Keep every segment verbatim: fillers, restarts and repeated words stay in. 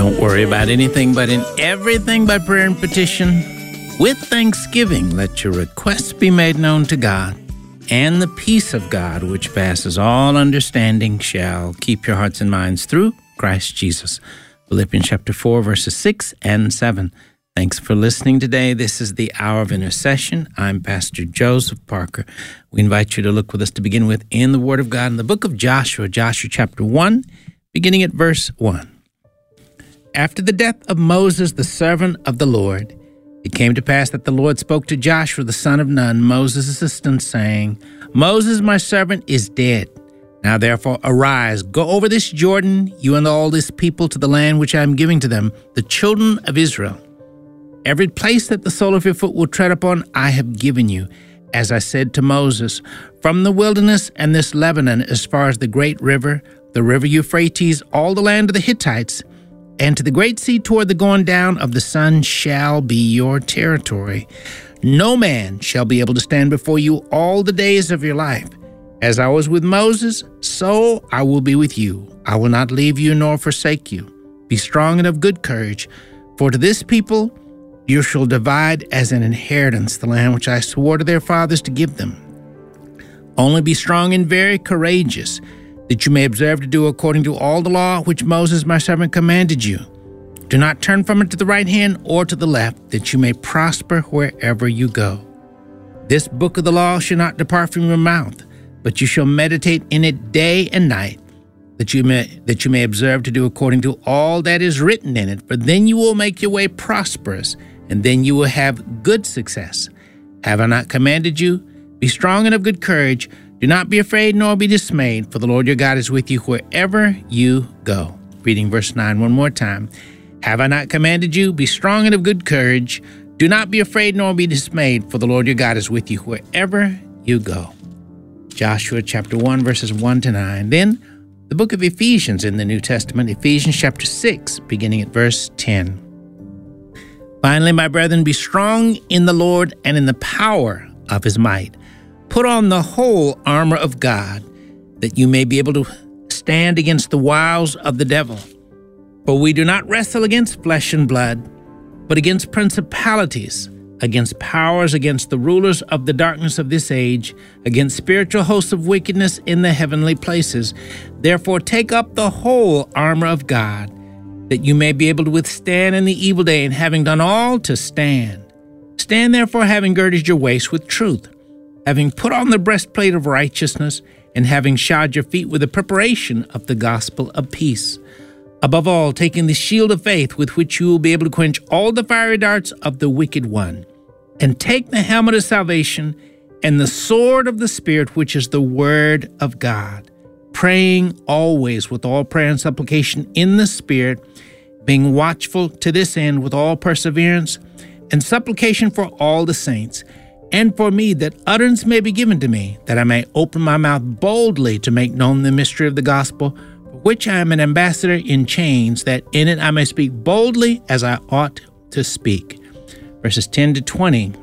Don't worry about anything, but in everything by prayer and petition, with thanksgiving, let your requests be made known to God, and the peace of God, which passes all understanding, shall keep your hearts and minds through Christ Jesus. Philippians chapter four, verses six and seven. Thanks for listening today. This is the Hour of Intercession. I'm Pastor Joseph Parker. We invite you to look with us to begin with in the Word of God in the book of Joshua, Joshua chapter one, beginning at verse one. After the death of Moses, the servant of the Lord, it came to pass that the Lord spoke to Joshua, the son of Nun, Moses' assistant, saying, Moses, my servant, is dead. Now therefore arise, go over this Jordan, you and all this people, to the land which I am giving to them, the children of Israel. Every place that the sole of your foot will tread upon, I have given you, as I said to Moses, from the wilderness and this Lebanon, as far as the great river, the river Euphrates, all the land of the Hittites, and to the great sea toward the going down of the sun shall be your territory. No man shall be able to stand before you all the days of your life. As I was with Moses, so I will be with you. I will not leave you nor forsake you. Be strong and of good courage, for to this people you shall divide as an inheritance the land which I swore to their fathers to give them. Only be strong and very courageous, that you may observe to do according to all the law which Moses my servant commanded you. Do not turn from it to the right hand or to the left, that you may prosper wherever you go. This book of the law shall not depart from your mouth, but you shall meditate in it day and night, that you may that you may observe to do according to all that is written in it. For then you will make your way prosperous, and then you will have good success. Have I not commanded you? Be strong and of good courage. Do not be afraid nor be dismayed, for the Lord your God is with you wherever you go. Reading verse nine one more time. Have I not commanded you? Be strong and of good courage. Do not be afraid nor be dismayed, for the Lord your God is with you wherever you go. Joshua chapter one, verses one to nine. Then the book of Ephesians in the New Testament, Ephesians chapter six, beginning at verse ten. Finally, my brethren, be strong in the Lord and in the power of his might. Put on the whole armor of God, that you may be able to stand against the wiles of the devil. For we do not wrestle against flesh and blood, but against principalities, against powers, against the rulers of the darkness of this age, against spiritual hosts of wickedness in the heavenly places. Therefore take up the whole armor of God, that you may be able to withstand in the evil day, and having done all, to stand. Stand therefore, having girded your waist with truth, having put on the breastplate of righteousness, and having shod your feet with the preparation of the gospel of peace. Above all, taking the shield of faith, with which you will be able to quench all the fiery darts of the wicked one. And take the helmet of salvation and the sword of the Spirit, which is the word of God, praying always with all prayer and supplication in the Spirit, being watchful to this end with all perseverance and supplication for all the saints, and for me, that utterance may be given to me, that I may open my mouth boldly to make known the mystery of the gospel, for which I am an ambassador in chains, that in it I may speak boldly as I ought to speak. Verses ten to twenty,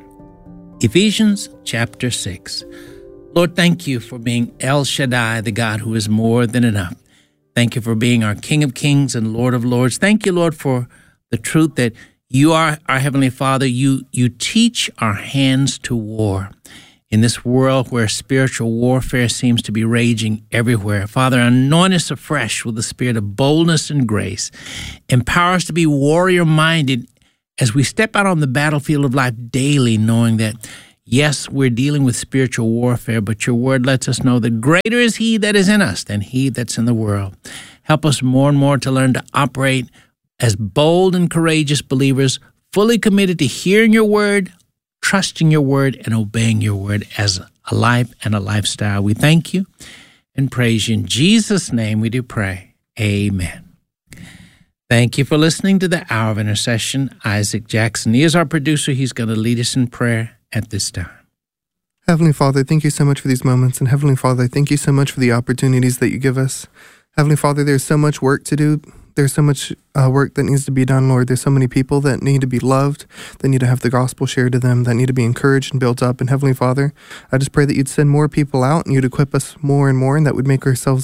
Ephesians chapter six. Lord, thank you for being El Shaddai, the God who is more than enough. Thank you for being our King of kings and Lord of lords. Thank you, Lord, for the truth that you are our Heavenly Father. You, you teach our hands to war. In this world where spiritual warfare seems to be raging everywhere, Father, anoint us afresh with the spirit of boldness and grace. Empower us to be warrior-minded as we step out on the battlefield of life daily, knowing that, yes, we're dealing with spiritual warfare, but your word lets us know that greater is he that is in us than he that's in the world. Help us more and more to learn to operate as bold and courageous believers, fully committed to hearing your word, trusting your word, and obeying your word as a life and a lifestyle. We thank you and praise you. In Jesus' name we do pray. Amen. Thank you for listening to the Hour of Intercession. Isaac Jackson, he is our producer. He's going to lead us in prayer at this time. Heavenly Father, thank you so much for these moments. And Heavenly Father, thank you so much for the opportunities that you give us. Heavenly Father, there's so much work to do. There's so much uh, work that needs to be done, Lord. There's so many people that need to be loved, that need to have the gospel shared to them, that need to be encouraged and built up. And Heavenly Father, I just pray that you'd send more people out and you'd equip us more and more, and that would make ourselves a,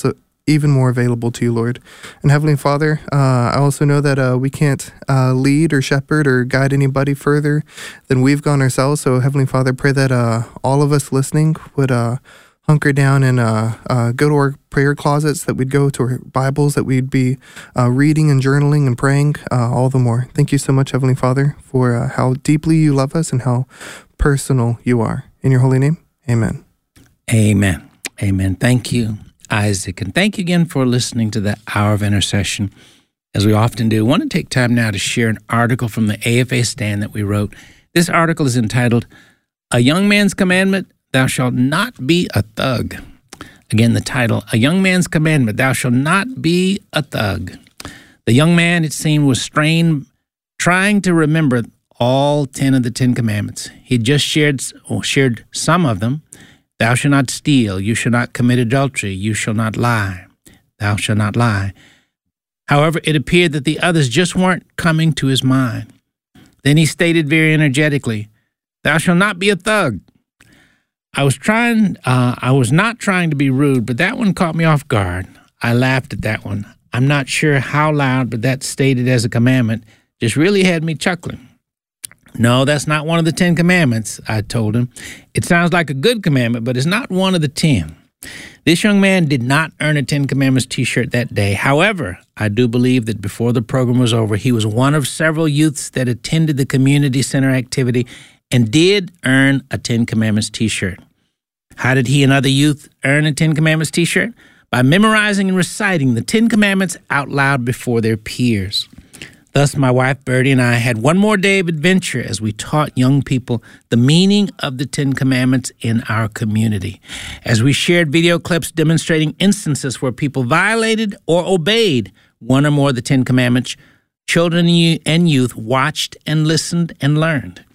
even more available to you, Lord. And Heavenly Father, uh, I also know that uh, we can't uh, lead or shepherd or guide anybody further than we've gone ourselves. So Heavenly Father, pray that uh, all of us listening would uh, hunker down and uh, uh, go to our prayer closets, that we'd go to our Bibles, that we'd be uh, reading and journaling and praying uh, all the more. Thank you so much, Heavenly Father, for uh, how deeply you love us and how personal you are. In your holy name, amen. Amen. Amen. Thank you, Isaac. And thank you again for listening to the Hour of Intercession. As we often do, I want to take time now to share an article from the A F A Stand that we wrote. This article is entitled, A Young Man's Commandment, Thou Shalt Not Be a Thug. Again, the title, A Young Man's Commandment, Thou Shalt Not Be a Thug. The young man, it seemed, was strained, trying to remember all ten of the Ten Commandments. He just shared, or shared some of them. Thou shalt not steal. You shall not commit adultery. You shall not lie. Thou shalt not lie. However, it appeared that the others just weren't coming to his mind. Then he stated very energetically, Thou shalt not be a thug. I was trying, uh, I was not trying to be rude, but that one caught me off guard. I laughed at that one. I'm not sure how loud, but that stated as a commandment just really had me chuckling. No, that's not one of the Ten Commandments, I told him. It sounds like a good commandment, but it's not one of the ten. This young man did not earn a Ten Commandments t-shirt that day. However, I do believe that before the program was over, he was one of several youths that attended the community center activity and did earn a Ten Commandments t-shirt. How did he and other youth earn a Ten Commandments t-shirt? By memorizing and reciting the Ten Commandments out loud before their peers. Thus, my wife, Birdie, and I had one more day of adventure as we taught young people the meaning of the Ten Commandments in our community. As we shared video clips demonstrating instances where people violated or obeyed one or more of the Ten Commandments, children and youth watched and listened and learned.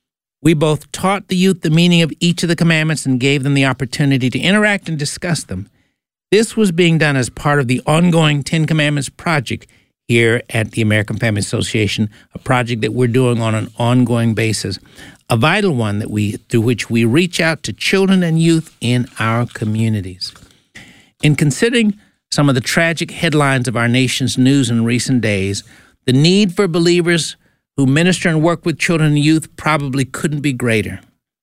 We both taught the youth the meaning of each of the commandments and gave them the opportunity to interact and discuss them. This was being done as part of the ongoing Ten Commandments project here at the American Family Association, a project that we're doing on an ongoing basis, a vital one that we through which we reach out to children and youth in our communities. In considering some of the tragic headlines of our nation's news in recent days, the need for believers who minister and work with children and youth probably couldn't be greater.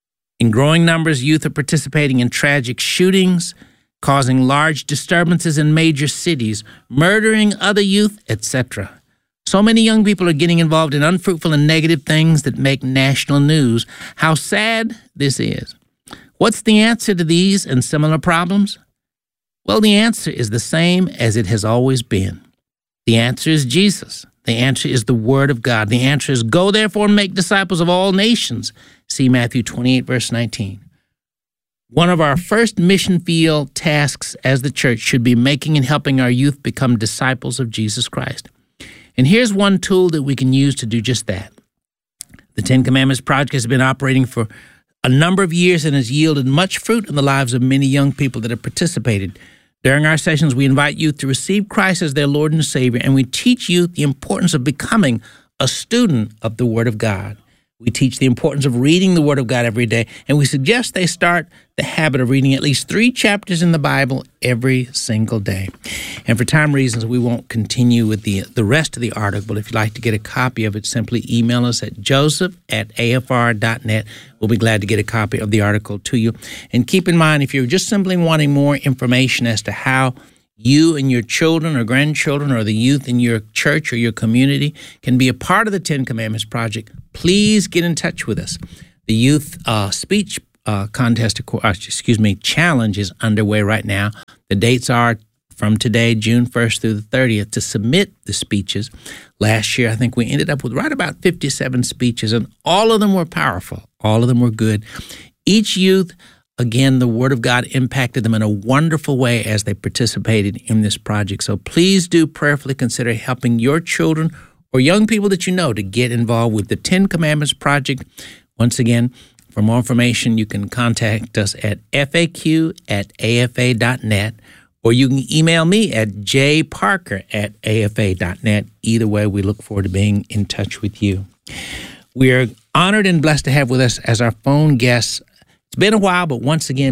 In growing numbers, youth are participating in tragic shootings, causing large disturbances in major cities, murdering other youth, et cetera. So many young people are getting involved in unfruitful and negative things that make national news. How sad this is. What's the answer to these and similar problems? Well, the answer is the same as it has always been. The answer is Jesus. The answer is the Word of God. The answer is, go therefore and make disciples of all nations. See Matthew twenty-eight, verse nineteen. One of our first mission field tasks as the church should be making and helping our youth become disciples of Jesus Christ. And here's one tool that we can use to do just that. The Ten Commandments Project has been operating for a number of years and has yielded much fruit in the lives of many young people that have participated. During our sessions, we invite youth to receive Christ as their Lord and Savior, and we teach youth the importance of becoming a student of the Word of God. We teach the importance of reading the Word of God every day, and we suggest they start the habit of reading at least three chapters in the Bible every single day. And for time reasons, we won't continue with the the rest of the article, but if you'd like to get a copy of it, simply email us at joseph at a f r dot net. We'll be glad to get a copy of the article to you. And keep in mind, if you're just simply wanting more information as to how you and your children or grandchildren or the youth in your church or your community can be a part of the Ten Commandments Project, please get in touch with us. The Youth uh, Speech uh, Contest, uh, excuse me, Challenge is underway right now. The dates are from today, June first through the thirtieth, to submit the speeches. Last year, I think we ended up with right about fifty-seven speeches, and all of them were powerful. All of them were good. Each youth, again, the Word of God impacted them in a wonderful way as they participated in this project. So please do prayerfully consider helping your children or young people that you know to get involved with the Ten Commandments Project. Once again, for more information, you can contact us at f a q at a f a dot net, or you can email me at j parker at a f a dot net. Either way, we look forward to being in touch with you. We are honored and blessed to have with us as our phone guest. It's been a while, but once again,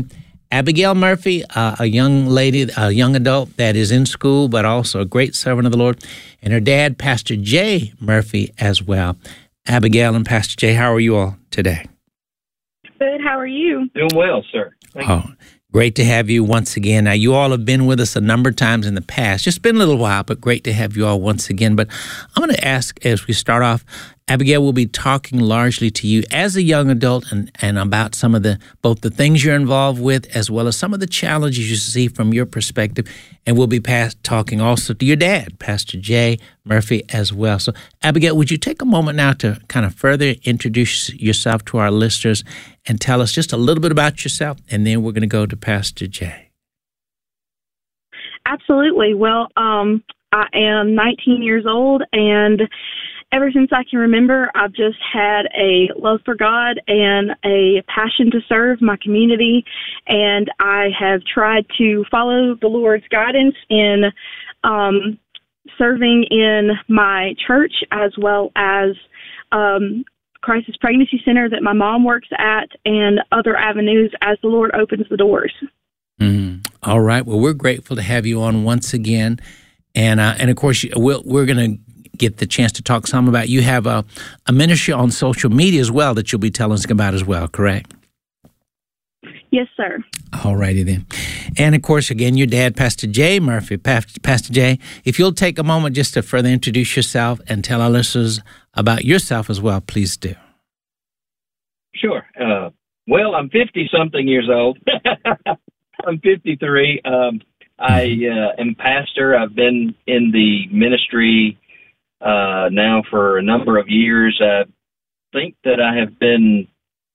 Abigail Murphy, uh, a young lady, a young adult that is in school, but also a great servant of the Lord, and her dad, Pastor Jay Murphy, as well. Abigail and Pastor Jay, how are you all today? Good. How are you? Doing well, sir. Thank oh, you. Great to have you once again. Now, you all have been with us a number of times in the past. Just been a little while, but great to have you all once again. But I'm going to ask, as we start off, Abigail will be talking largely to you as a young adult and, and about some of the, both the things you're involved with as well as some of the challenges you see from your perspective. And we'll be past, talking also to your dad, Pastor Jay Murphy, as well. So, Abigail, would you take a moment now to kind of further introduce yourself to our listeners and tell us just a little bit about yourself, and then we're going to go to Pastor Jay. Absolutely. Well, um, I am nineteen years old, and ever since I can remember, I've just had a love for God and a passion to serve my community, and I have tried to follow the Lord's guidance in um, serving in my church as well as um, Crisis Pregnancy Center that my mom works at and other avenues as the Lord opens the doors. Mm-hmm. All right. Well, we're grateful to have you on once again. And, uh, and of course, we'll, we're going to get the chance to talk some about, you have a, a ministry on social media as well that you'll be telling us about as well, correct? Yes, sir. All righty then. And of course, again, your dad, Pastor Jay Murphy. Pastor Jay, if you'll take a moment just to further introduce yourself and tell our listeners about yourself as well, please do. Sure. Uh, well, I'm fifty-something years old. I'm fifty-three. Um, I uh, am pastor. I've been in the ministry uh, now for a number of years. I think that I have been,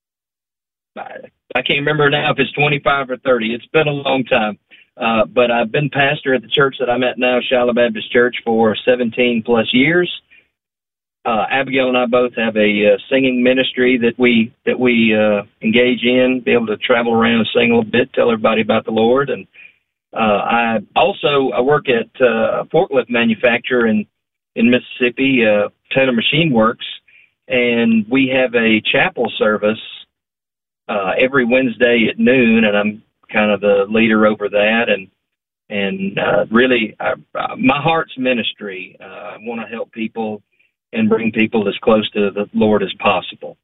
I can't remember now if it's twenty-five or thirty. It's been a long time. Uh, but I've been pastor at the church that I'm at now, Shiloh Baptist Church, for seventeen plus years. Uh, Abigail and I both have a uh, singing ministry that we that we uh, engage in, be able to travel around and sing a little bit, tell everybody about the Lord. And uh, I also I work at uh, a forklift manufacturer in, in Mississippi, uh, Taylor Machine Works, and we have a chapel service uh, every Wednesday at noon, and I'm kind of the leader over that. And and uh, really, I, my heart's ministry. Uh, I want to help people and bring people as close to the Lord as possible.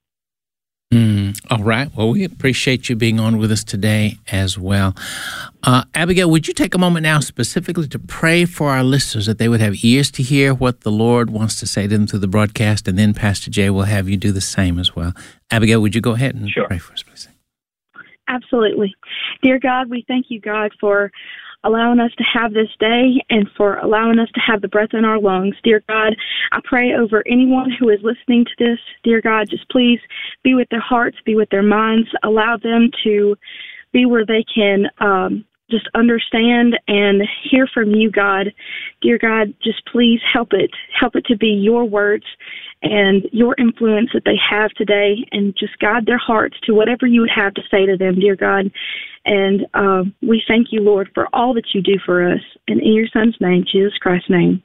Mm, all right. Well, we appreciate you being on with us today as well. Uh, Abigail, would you take a moment now specifically to pray for our listeners that they would have ears to hear what the Lord wants to say to them through the broadcast, and then Pastor Jay will have you do the same as well. Abigail, would you go ahead and sure. pray for us, please? Absolutely. Dear God, we thank you, God, for allowing us to have this day and for allowing us to have the breath in our lungs. Dear God, I pray over anyone who is listening to this. Dear God, just please be with their hearts, be with their minds, allow them to be where they can um, just understand and hear from you, God. Dear God, just please help it. Help it to be your words and your influence that they have today, and just guide their hearts to whatever you would have to say to them, dear God. And uh, we thank you, Lord, for all that you do for us. And in your Son's name, Jesus Christ's name.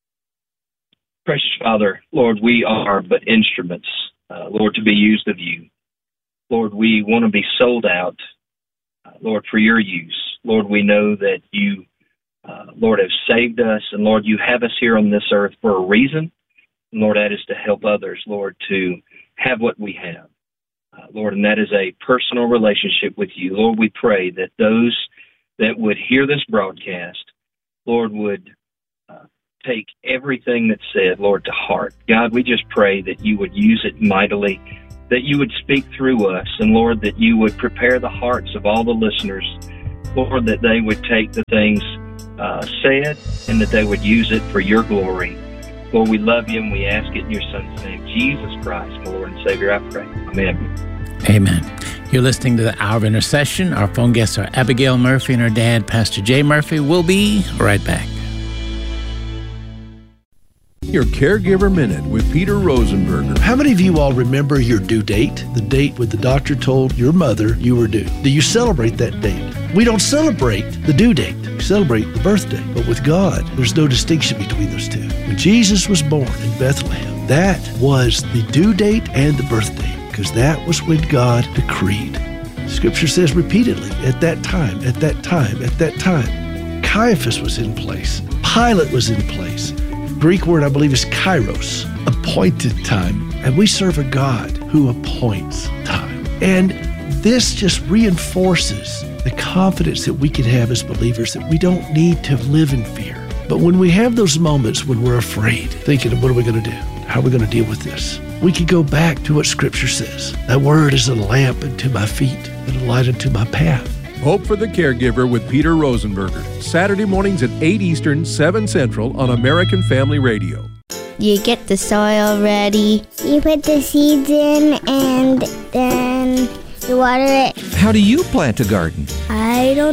Precious Father, Lord, we are but instruments, uh, Lord, to be used of you. Lord, we want to be sold out, uh, Lord, for your use. Lord, we know that you, uh, Lord, have saved us, and Lord, you have us here on this earth for a reason. And Lord, that is to help others, Lord, to have what we have. Uh, Lord, and that is a personal relationship with you. Lord, we pray that those that would hear this broadcast, Lord, would uh, take everything that's said, Lord, to heart. God, we just pray that you would use it mightily, that you would speak through us, and Lord, that you would prepare the hearts of all the listeners, Lord, that they would take the things uh, said and that they would use it for your glory. Lord, we love you, and we ask it in your Son's name, Jesus Christ, my Lord and Savior, I pray. Amen. Amen. You're listening to the Hour of Intercession. Our phone guests are Abigail Murphy and her dad, Pastor Jay Murphy. We'll be right back. Your Caregiver Minute with Peter Rosenberger. How many of you all remember your due date? The date when the doctor told your mother you were due. Do you celebrate that date? We don't celebrate the due date. We celebrate the birthday. But with God, there's no distinction between those two. When Jesus was born in Bethlehem, that was the due date and the birthday, because that was when God decreed. Scripture says repeatedly, at that time, at that time, at that time. Caiaphas was in place. Pilate was in place. Greek word, I believe, is kairos, appointed time. And we serve a God who appoints time. And this just reinforces the confidence that we can have as believers that we don't need to live in fear. But when we have those moments when we're afraid, thinking, what are we going to do? How are we going to deal with this? We can go back to what Scripture says. That word is a lamp unto my feet and a light unto my path. Hope for the Caregiver with Peter Rosenberger. Saturday mornings at eight Eastern, seven Central on American Family Radio. You get the soil ready. You put the seeds in and then you water it. How do you plant a garden? I don't